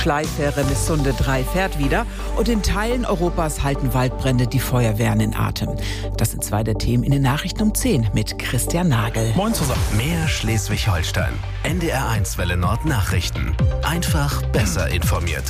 Schleifähre Missunde 3 fährt wieder und in Teilen Europas halten Waldbrände die Feuerwehren in Atem. Das sind zwei der Themen in den Nachrichten um 10 mit Christian Nagel. Moin zusammen. Mehr Schleswig-Holstein. NDR1 Welle Nord Nachrichten. Einfach besser informiert.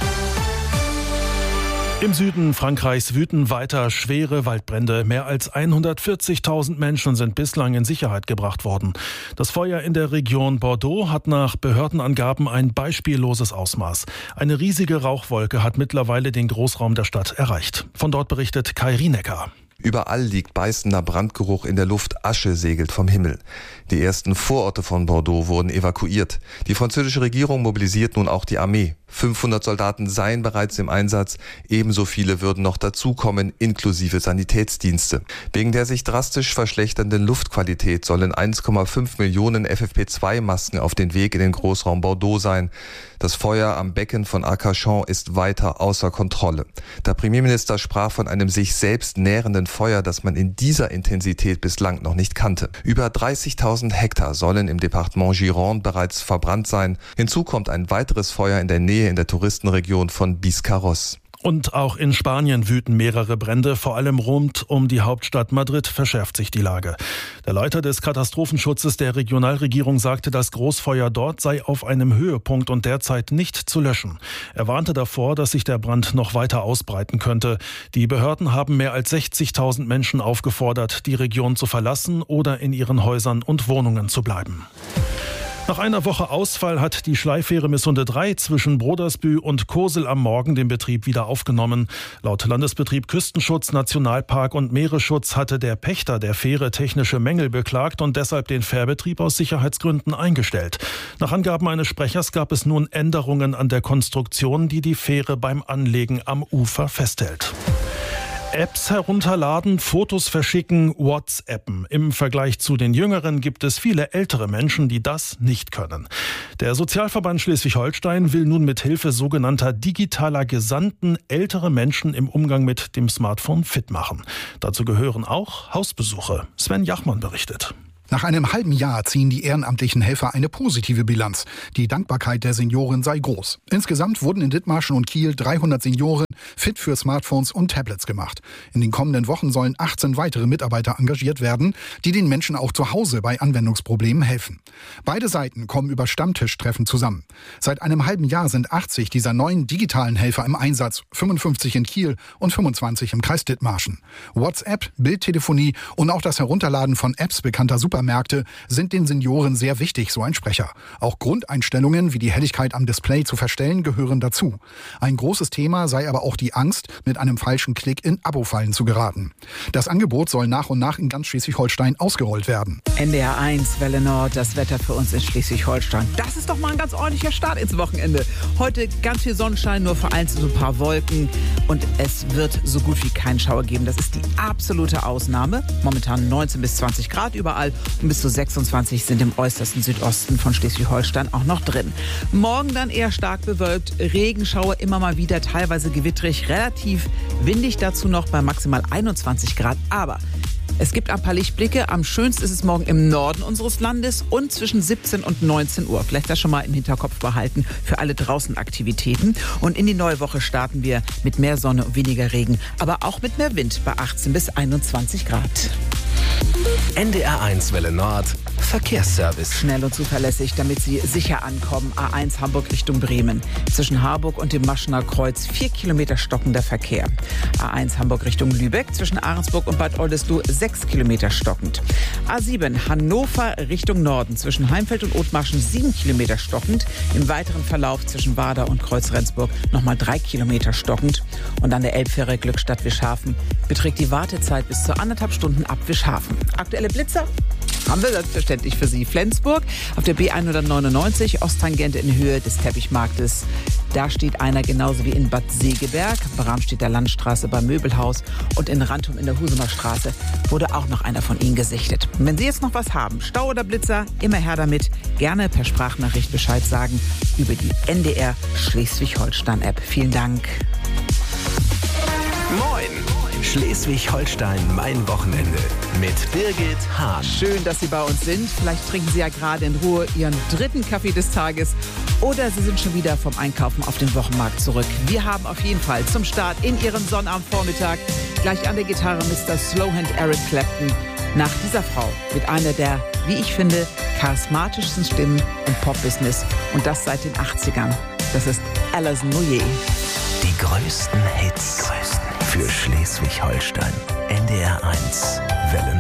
Im Süden Frankreichs wüten weiter schwere Waldbrände. Mehr als 140.000 Menschen sind bislang in Sicherheit gebracht worden. Das Feuer in der Region Bordeaux hat nach Behördenangaben ein beispielloses Ausmaß. Eine riesige Rauchwolke hat mittlerweile den Großraum der Stadt erreicht. Von dort berichtet Kai Rienecker. Überall liegt beißender Brandgeruch in der Luft, Asche segelt vom Himmel. Die ersten Vororte von Bordeaux wurden evakuiert. Die französische Regierung mobilisiert nun auch die Armee. 500 Soldaten seien bereits im Einsatz, ebenso viele würden noch dazukommen, inklusive Sanitätsdienste. Wegen der sich drastisch verschlechternden Luftqualität sollen 1,5 Millionen FFP2-Masken auf den Weg in den Großraum Bordeaux sein. Das Feuer am Becken von Arcachon ist weiter außer Kontrolle. Der Premierminister sprach von einem sich selbst nährenden Feuer, das man in dieser Intensität bislang noch nicht kannte. Über 30.000 Hektar sollen im Departement Gironde bereits verbrannt sein. Hinzu kommt ein weiteres Feuer in der Nähe in der Touristenregion von Biscarrosse. Und auch in Spanien wüten mehrere Brände, vor allem rund um die Hauptstadt Madrid verschärft sich die Lage. Der Leiter des Katastrophenschutzes der Regionalregierung sagte, das Großfeuer dort sei auf einem Höhepunkt und derzeit nicht zu löschen. Er warnte davor, dass sich der Brand noch weiter ausbreiten könnte. Die Behörden haben mehr als 60.000 Menschen aufgefordert, die Region zu verlassen oder in ihren Häusern und Wohnungen zu bleiben. Nach einer Woche Ausfall hat die Schleifähre Missunde 3 zwischen Brodersbü und Kosel am Morgen den Betrieb wieder aufgenommen. Laut Landesbetrieb Küstenschutz, Nationalpark und Meeresschutz hatte der Pächter der Fähre technische Mängel beklagt und deshalb den Fährbetrieb aus Sicherheitsgründen eingestellt. Nach Angaben eines Sprechers gab es nun Änderungen an der Konstruktion, die die Fähre beim Anlegen am Ufer festhält. Apps herunterladen, Fotos verschicken, WhatsAppen. Im Vergleich zu den Jüngeren gibt es viele ältere Menschen, die das nicht können. Der Sozialverband Schleswig-Holstein will nun mit Hilfe sogenannter digitaler Gesandten ältere Menschen im Umgang mit dem Smartphone fit machen. Dazu gehören auch Hausbesuche. Sven Jachmann berichtet. Nach einem halben Jahr ziehen die ehrenamtlichen Helfer eine positive Bilanz. Die Dankbarkeit der Senioren sei groß. Insgesamt wurden in Dithmarschen und Kiel 300 Senioren fit für Smartphones und Tablets gemacht. In den kommenden Wochen sollen 18 weitere Mitarbeiter engagiert werden, die den Menschen auch zu Hause bei Anwendungsproblemen helfen. Beide Seiten kommen über Stammtischtreffen zusammen. Seit einem halben Jahr sind 80 dieser neuen digitalen Helfer im Einsatz, 55 in Kiel und 25 im Kreis Dithmarschen. WhatsApp, Bildtelefonie und auch das Herunterladen von Apps bekannter Supermärkte sind den Senioren sehr wichtig, so ein Sprecher. Auch Grundeinstellungen wie die Helligkeit am Display zu verstellen gehören dazu. Ein großes Thema sei aber auch die Angst, mit einem falschen Klick in Abo-Fallen zu geraten. Das Angebot soll nach und nach in ganz Schleswig-Holstein ausgerollt werden. NDR1 Welle Nord, das Wetter für uns in Schleswig-Holstein. Das ist doch mal ein ganz ordentlicher Start ins Wochenende. Heute ganz viel Sonnenschein, nur vereinzelt ein paar Wolken und es wird so gut wie keinen Schauer geben. Das ist die absolute Ausnahme. Momentan 19 bis 20 Grad überall. Und bis zu 26 sind im äußersten Südosten von Schleswig-Holstein auch noch drin. Morgen dann eher stark bewölkt, Regenschauer immer mal wieder, teilweise gewittrig, relativ windig dazu noch bei maximal 21 Grad. Aber es gibt ein paar Lichtblicke. Am schönsten ist es morgen im Norden unseres Landes und zwischen 17 und 19 Uhr. Vielleicht das schon mal im Hinterkopf behalten für alle Draußenaktivitäten. Und in die neue Woche starten wir mit mehr Sonne und weniger Regen, aber auch mit mehr Wind bei 18 bis 21 Grad. NDR1 Welle Nord Verkehrsservice. Schnell und zuverlässig, damit Sie sicher ankommen. A1 Hamburg Richtung Bremen. Zwischen Harburg und dem Maschener Kreuz 4 Kilometer stockender Verkehr. A1 Hamburg Richtung Lübeck. Zwischen Ahrensburg und Bad Oldesloe 6 Kilometer stockend. A7 Hannover Richtung Norden. Zwischen Heimfeld und Othmarschen 7 Kilometer stockend. Im weiteren Verlauf zwischen Wader und Kreuz-Rendsburg nochmal 3 Kilometer stockend. Und an der Elbfähre Glückstadt-Wischhafen beträgt die Wartezeit bis zu 1,5 Stunden ab Wischhafen. Aktuelle Blitzer haben wir selbstverständlich für Sie. Flensburg auf der B199 Osttangente in Höhe des Teppichmarktes. Da steht einer genauso wie in Bad Segeberg. Bramstedter Landstraße beim Möbelhaus und in Rantum in der Husumer Straße wurde auch noch einer von Ihnen gesichtet. Und wenn Sie jetzt noch was haben, Stau oder Blitzer, immer her damit. Gerne per Sprachnachricht Bescheid sagen über die NDR Schleswig-Holstein-App. Vielen Dank. Moin! Schleswig-Holstein, mein Wochenende mit Birgit Hahn. Schön, dass Sie bei uns sind. Vielleicht trinken Sie ja gerade in Ruhe Ihren 3. Kaffee des Tages Oder Sie sind schon wieder vom Einkaufen auf den Wochenmarkt zurück. Wir haben auf jeden Fall zum Start in Ihrem Sonnabendvormittag gleich an der Gitarre Mr. Slowhand Eric Clapton. Nach dieser Frau mit einer der, wie ich finde, charismatischsten Stimmen im Pop-Business. Und das seit den 80ern. Das ist Alison Moyet. Die größten Hits für Schleswig-Holstein. NDR 1 Welle